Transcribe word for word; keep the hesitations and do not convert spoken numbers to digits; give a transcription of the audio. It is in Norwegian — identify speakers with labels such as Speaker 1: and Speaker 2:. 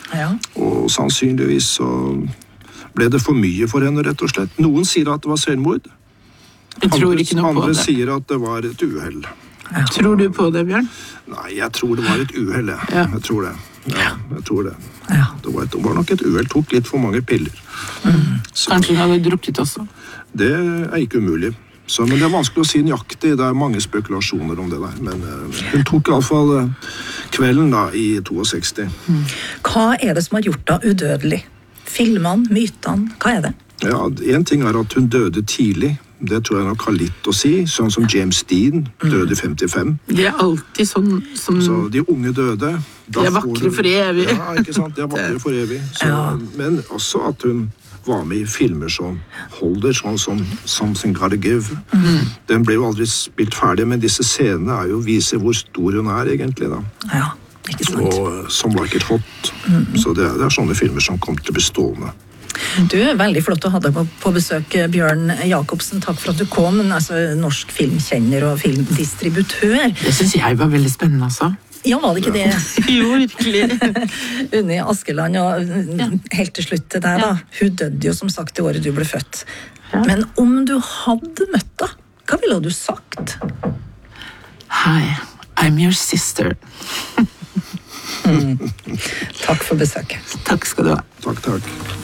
Speaker 1: Ja.
Speaker 2: Og sannsynligvis så ble det for mye for henne, rett og slett. Noen sier at det var selvmord.
Speaker 3: Jeg tror
Speaker 2: Andre,
Speaker 3: ikke noe på
Speaker 2: andre
Speaker 3: det.
Speaker 2: sier at det var et uheld.
Speaker 3: Ja. Tror du på det, Bjørn?
Speaker 2: Nei, jeg tror det var et uheld. Jeg.
Speaker 3: Ja.
Speaker 2: jeg tror det. Ja, jeg tror det.
Speaker 1: Ja.
Speaker 2: Det var, et, det var nok et uheld. Tok litt for mange piller.
Speaker 3: Mm.
Speaker 2: Så
Speaker 3: Kanskje hun hadde drukket også?
Speaker 2: det er ikke umulig. Så, men det er vanskelig å si nøyaktig. Det er mange spekulasjoner om det der. Men uh, hun tok i alle fall uh, kvelden da, i sekstiseks.
Speaker 1: Mm. Hva er det som har gjort deg udødelig? Filmene, mytene, hva er det?
Speaker 2: Ja, en ting er at hun døde tidlig. Det tror jeg nok har litt å si. Sånn som James Dean døde i femtifem.
Speaker 3: De er alltid sånn som...
Speaker 2: Så de unge døde.
Speaker 3: De er vakre for evig.
Speaker 2: Ja, ikke sant? De er vakre for evig. Så,
Speaker 1: Ja.
Speaker 2: Men også at hun var med i filmer som Holder, sånn som Something Gotta Give.
Speaker 3: Mm.
Speaker 2: Den ble jo aldri spilt ferdig, men disse scenene er jo viser hvor stor hun er egentlig da.
Speaker 1: Ja, ikke sant.
Speaker 2: Og uh, Some Like It Hot. Så det er, det er sånne filmer som kommer til å bli stående.
Speaker 1: Du er veldig flott å ha deg på, på besøk, Bjørn Jacobsen. Takk for at du kom. Altså, norsk filmkjenner og filmdistributør.
Speaker 3: Det synes jeg var veldig spennende, altså.
Speaker 1: Ja, var det ikke det?
Speaker 3: Jo, virkelig.
Speaker 1: Unni Askeland, og helt til slutt til deg da. Hun døde jo som sagt det året du ble født.
Speaker 3: Ja.
Speaker 1: Men om du hadde møtt da, hva ville du sagt?
Speaker 3: Hi, I'm your sister.
Speaker 1: Mm. Takk for besøket.
Speaker 3: Takk skal du ha.
Speaker 2: Takk, takk.